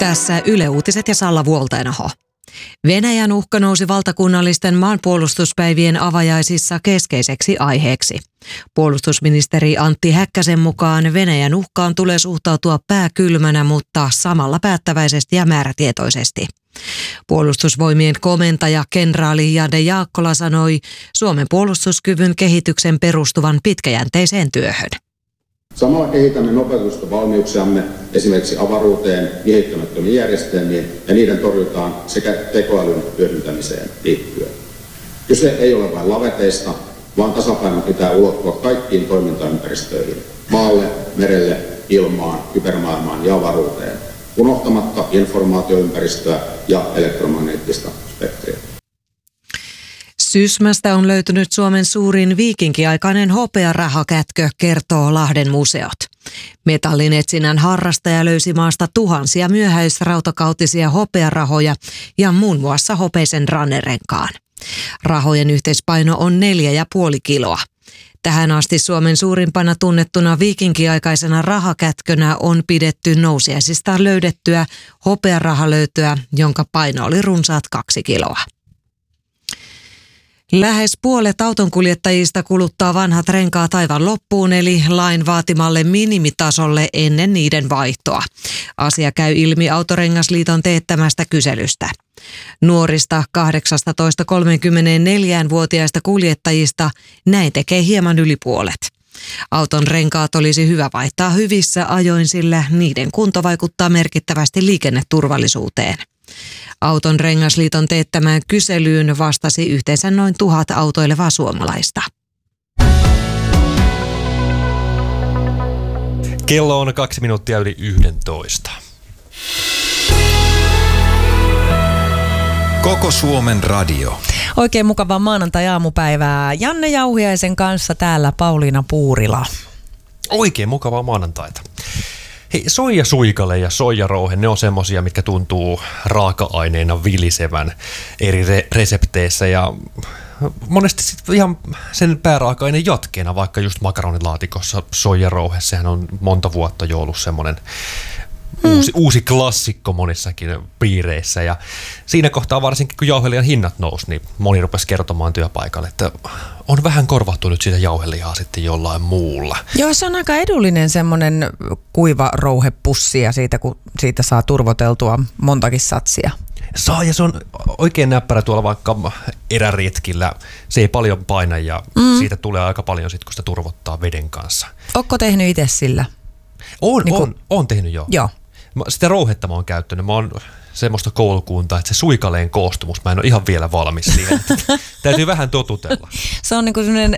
Tässä Yle Uutiset ja Salla Vuolteenaho. Venäjän uhka nousi valtakunnallisten maanpuolustuspäivien avajaisissa keskeiseksi aiheeksi. Puolustusministeri Antti Häkkäsen mukaan Venäjän uhkaan tulee suhtautua pääkylmänä, mutta samalla päättäväisesti ja määrätietoisesti. Puolustusvoimien komentaja kenraali Jade Jaakkola sanoi Suomen puolustuskyvyn kehityksen perustuvan pitkäjänteiseen työhön. Samalla kehitämme nopeutusta valmiuksiamme esimerkiksi avaruuteen, miehittämättömiin järjestelmiin ja niiden torjutaan sekä tekoälyn hyödyntämiseen liittyen. Kyse ei ole vain laveteista, vaan tasapaino pitää ulottua kaikkiin toimintaympäristöihin, maalle, merelle, ilmaan, kybermaailmaan ja avaruuteen, unohtamatta informaatioympäristöä ja elektromagneettista spektriä. Sysmästä on löytynyt Suomen suurin viikinkiaikainen hopearahakätkö, kertoo Lahden museot. Metallin etsinnän harrastaja löysi maasta tuhansia myöhäisrautakautisia hopearahoja ja muun muassa hopeisen rannerenkaan. Rahojen yhteispaino on 4,5 kiloa. Tähän asti Suomen suurimpana tunnettuna viikinkiaikaisena rahakätkönä on pidetty nousiaisista löydettyä hopearahalöytöä, jonka paino oli runsaat 2 kiloa. Lähes puolet autonkuljettajista kuluttaa vanhat renkaat aivan loppuun, eli lain vaatimalle minimitasolle ennen niiden vaihtoa. Asia käy ilmi Autorengasliiton teettämästä kyselystä. Nuorista 18-34-vuotiaista kuljettajista näin tekee hieman yli puolet. Auton renkaat olisi hyvä vaihtaa hyvissä ajoin, sillä niiden kunto vaikuttaa merkittävästi liikenneturvallisuuteen. Auton rengasliiton teettämään kyselyyn vastasi yhteensä noin 1000 autoilevaa suomalaista. Kello on 2 minuuttia yli 11. Koko Suomen radio. Oikein mukavaa maanantai-aamupäivää Janne Jauhiaisen kanssa täällä Pauliina Puurila. Oikein mukavaa maanantaita. Hei, soijasuikale ja soijarouhe, ne on semmosia, mitkä tuntuu raaka-aineena vilisevän eri resepteissä ja monesti sitten ihan sen pääraaka-aineen jatkeena, vaikka just makaronilaatikossa soijarouhe, sehän on monta vuotta jo ollut semmoinen uusi klassikko monissakin piireissä ja siinä kohtaa varsinkin kun jauhelijan hinnat nousi, niin moni rupesi kertomaan työpaikalle, että on vähän korvattu nyt sitä jauhelijaa sitten jollain muulla. Joo, se on aika edullinen semmoinen kuiva rouhepussi ja kun siitä saa turvoteltua montakin satsia. Saa, ja se on oikein näppärä tuolla vaikka eräretkillä. Se ei paljon paina ja siitä tulee aika paljon sitten, kun sitä turvottaa veden kanssa. Ootko tehnyt itse sillä? On tehnyt joo. Sitä rouhetta mä oon käyttänyt. Mä oon semmoista koulukuntaa, että se suikaleen koostumus, mä en ole ihan vielä valmis siihen. Täytyy vähän totutella. Se on niin kuin semmoinen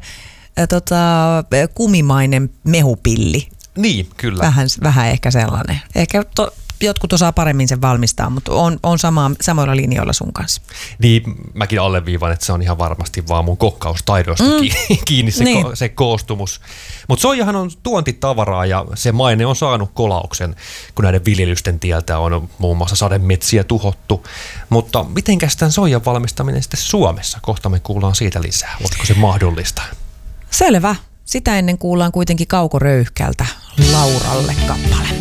kumimainen mehupilli. Niin, kyllä. Vähän ehkä sellainen. Ehkä jotkut osaa paremmin sen valmistaa, mutta on samoilla linjoilla sun kanssa. Niin, mäkin alleviivan, että se on ihan varmasti vaan mun kokkaustaidoista kiinni se koostumus. Mutta soijahan on tuontitavaraa ja se maine on saanut kolauksen, kun näiden viljelysten tieltä on muun muassa sademetsiä tuhottu. Mutta mitenkäs tämän soijan valmistaminen sitten Suomessa? Kohta me kuullaan siitä lisää. Olisiko se mahdollista? Selvä. Sitä ennen kuullaan kuitenkin Kauko Röyhkältä Lauralle kappale.